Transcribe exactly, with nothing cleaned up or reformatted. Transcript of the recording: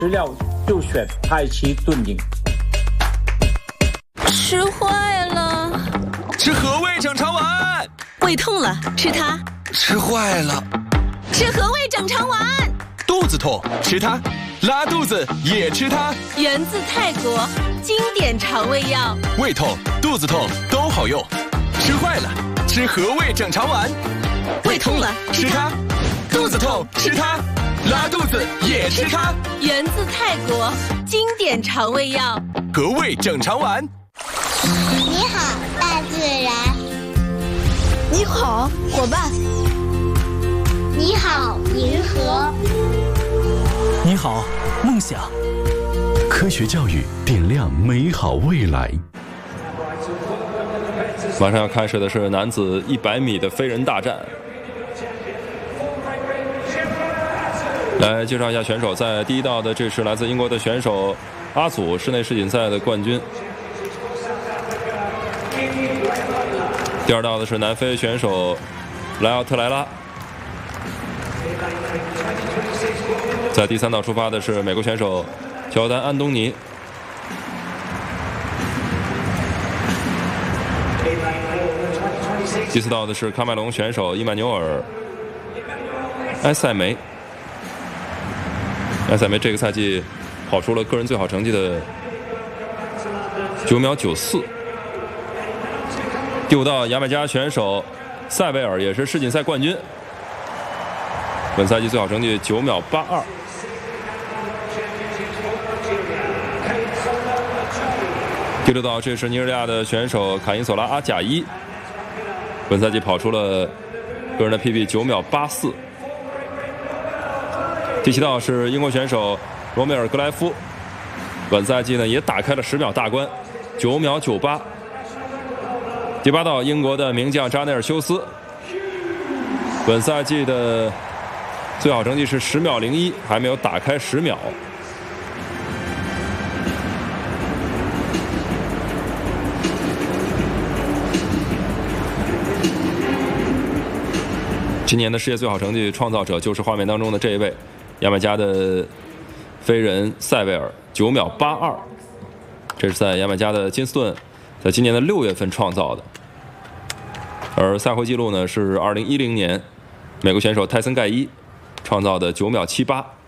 吃了就选太七炖饮。 吃坏了， 吃和味整肠丸。 胃痛了，吃它。 吃坏了， 吃和味整肠丸。 肚子痛，吃它。拉肚子也吃它。 源自泰国，经典肠胃药。 胃痛、肚子痛都好用。吃坏了，吃和味整肠丸。 胃痛了， 吃它。肚子痛，吃它。拉肚子也吃它。 源自泰国，经典肠胃药。 和味整肠丸。 你好，大自然。 你好，伙伴。 你好，银河。 你好，梦想。 科学教育点亮美好未来。 马上要开始的是男子一百米的飞人大战。来介绍一下选手，在第一道的这是来自英国的选手阿祖，室内世锦赛的冠军。第二道的是南非选手莱奥特莱拉。在第三道出发的是美国选手乔丹安东尼。第四道的是喀麦隆选手伊曼纽尔埃塞梅。埃塞梅这个赛季跑出了个人最好成绩的九秒九四。第五道牙买加选手塞维尔也是世锦赛冠军，本赛季最好成绩九秒八二。第六道这是尼日利亚的选手卡因索拉阿贾伊，本赛季跑出了个人的 P B 九秒八四。第七道是英国选手罗梅尔格莱夫，本赛季呢也打开了十秒大关，九秒九八。第八道英国的名将扎内尔修斯，本赛季的最好成绩是十秒零一，还没有打开十秒。今年的世界最好成绩创造者就是画面当中的这一位牙买加的飞人塞维尔，九秒八二，这是在牙买加的金斯顿在今年的六月份创造的。而赛会纪录呢是二零一零年美国选手泰森盖伊创造的九秒七八。